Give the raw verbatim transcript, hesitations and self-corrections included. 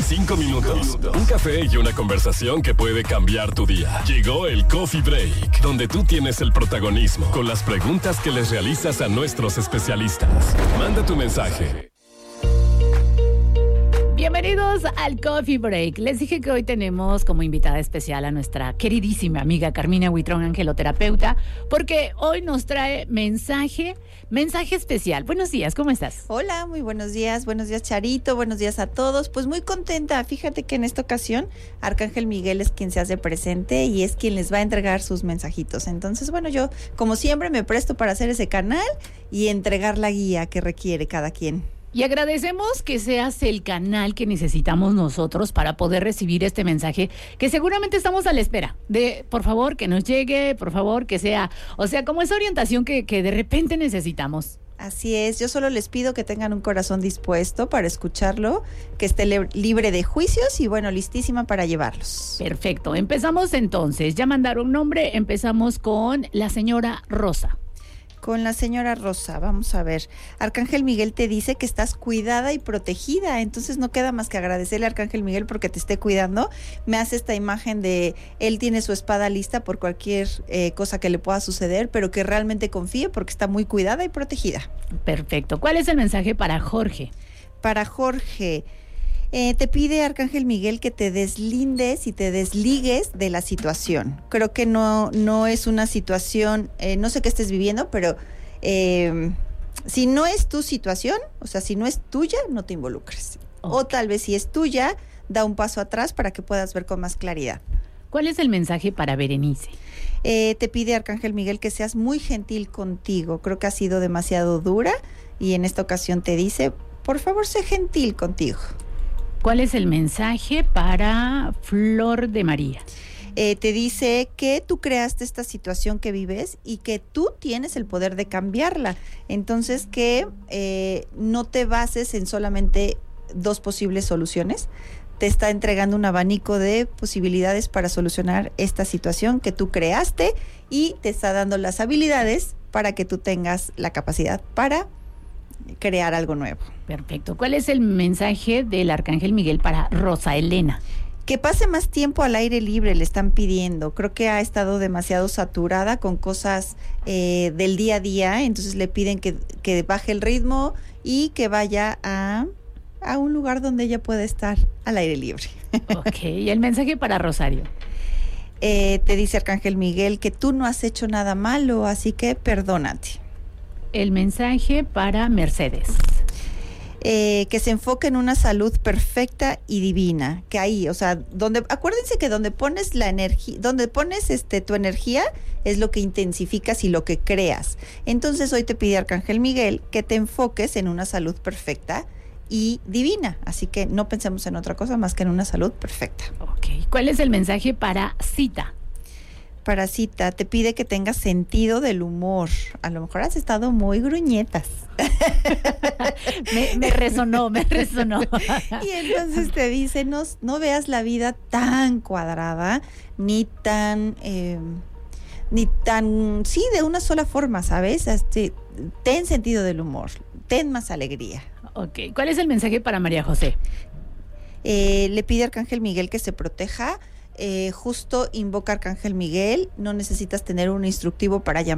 cinco minutos. Un café y una conversación que puede cambiar tu día. Llegó el Coffee Break, donde tú tienes el protagonismo con las preguntas que les realizas a nuestros especialistas. Manda tu mensaje. Bienvenidos al Coffee Break. Les dije que hoy tenemos como invitada especial a nuestra queridísima amiga Carmina Huitrón, angeloterapeuta, porque hoy nos trae mensaje, mensaje especial. Buenos días, ¿cómo estás? Hola, muy buenos días, buenos días Charito, buenos días a todos. Pues muy contenta, fíjate que en esta ocasión Arcángel Miguel es quien se hace presente y es quien les va a entregar sus mensajitos. Entonces, bueno, yo como siempre me presto para hacer ese canal y entregar la guía que requiere cada quien. Y agradecemos que seas el canal que necesitamos nosotros para poder recibir este mensaje, que seguramente estamos a la espera de, por favor, que nos llegue, por favor, que sea, o sea, como esa orientación que, que de repente necesitamos. Así es, yo solo les pido que tengan un corazón dispuesto para escucharlo, que esté le- libre de juicios y bueno, listísima para llevarlos. Perfecto, empezamos entonces, ya mandaron nombre, empezamos con la señora Rosa. Con la señora Rosa, vamos a ver. Arcángel Miguel te dice que estás cuidada y protegida, entonces no queda más que agradecerle a Arcángel Miguel porque te esté cuidando. Me hace esta imagen de él tiene su espada lista por cualquier eh, cosa que le pueda suceder, pero que realmente confíe porque está muy cuidada y protegida. Perfecto. ¿Cuál es el mensaje para Jorge? Para Jorge, eh, te pide Arcángel Miguel que te deslindes y te desligues de la situación. Creo que no, no es una situación, eh, no sé qué estés viviendo, pero eh, si no es tu situación, o sea, si no es tuya, no te involucres. Okay. O tal vez si es tuya, da un paso atrás para que puedas ver con más claridad. ¿Cuál es el mensaje para Berenice? Eh, te pide Arcángel Miguel que seas muy gentil contigo. Creo que has sido demasiado dura y en esta ocasión te dice, por favor, sé gentil contigo. ¿Cuál es el mensaje para Flor de María? Eh, te dice que tú creaste esta situación que vives y que tú tienes el poder de cambiarla. Entonces que eh, no te bases en solamente dos posibles soluciones. Te está entregando un abanico de posibilidades para solucionar esta situación que tú creaste y te está dando las habilidades para que tú tengas la capacidad para crear algo nuevo. Perfecto. ¿Cuál es el mensaje del Arcángel Miguel para Rosa Elena? Que pase más tiempo al aire libre, le están pidiendo. Creo que ha estado demasiado saturada con cosas eh, del día a día, entonces le piden que, que baje el ritmo y que vaya a, a un lugar donde ella pueda estar al aire libre. Ok, ¿y el mensaje para Rosario? Eh, te dice Arcángel Miguel que tú no has hecho nada malo, así que perdónate. El mensaje para Mercedes. Eh, que se enfoque en una salud perfecta y divina, que ahí, o sea, donde, acuérdense que donde pones la energía, donde pones este tu energía es lo que intensificas y lo que creas. Entonces hoy te pide Arcángel Miguel que te enfoques en una salud perfecta y divina, así que no pensemos en otra cosa más que en una salud perfecta. Ok, ¿cuál es el mensaje para Cita? Para Cita, te pide que tengas sentido del humor. A lo mejor has estado muy gruñetas. me, me resonó, me resonó. Y entonces te dice, no, no veas la vida tan cuadrada, ni tan, eh, ni tan, sí, de una sola forma, ¿sabes? Este, ten sentido del humor, ten más alegría. Ok, ¿cuál es el mensaje para María José? Eh, le pide a Arcángel Miguel que se proteja. Eh, justo invoca a Arcángel Miguel, no necesitas tener un instructivo para llamar